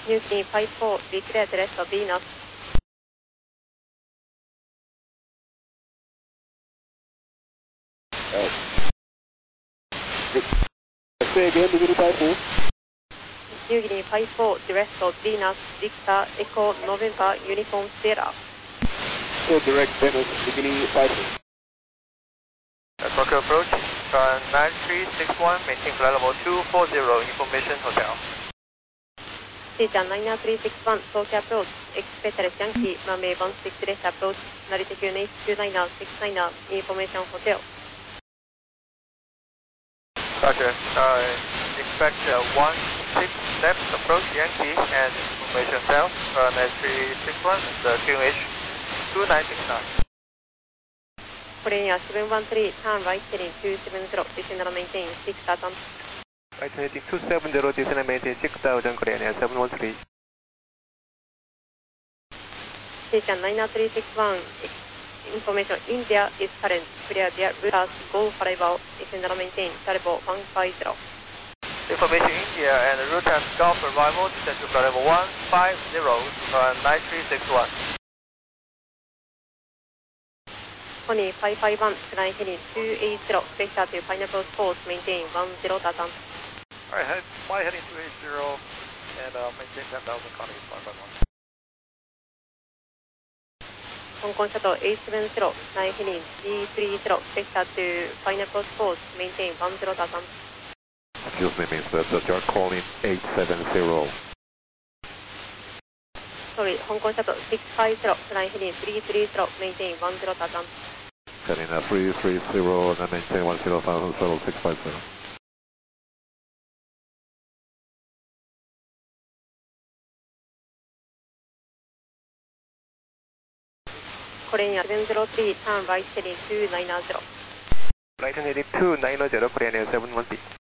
Newton 54, declare the rest of Venus. Say again, Newton 54. Newton 54, the rest of Venus, Victor, Echo, November, Uniform, Sierra. So direct Venus, beginning 54. Tokyo approach, 9361, maintain flight level 240, information hotel. Seaton 99361, Tokyo approach, expect Yankee, runway 16 left approach, Narita QNH 2969, information hotel. Roger, expect 16 left approach Yankee and information hotel, 9361, the QNH 2969. Korea 713, turn right heading 270, descend and maintain 6000. Right heading 270, descend and maintain 6000, Korea 713. Station 99361, information India is current, clear their routers, go for arrival, descend and maintain, Sarbo 150. Information India and routers golf arrival, descend to flight level 150, 9361. Pony 551, flying heading 280, vector to Pineapple Coast, maintain 10,000. Alright, fly heading 280 and maintain 10,000, Connie 551. Hong Kong Shuttle 870, flying heading 330, vector to Pineapple Coast, maintain 10,000. Excuse me, Miss, but you're calling 870. Sorry, Hong Kong Shuttle 650, flying heading 330, maintain 10,000. Heading 330 and maintain 10,000, shuttle 650. Korea 703, turn right heading 290. Right heading 290, Korea 713.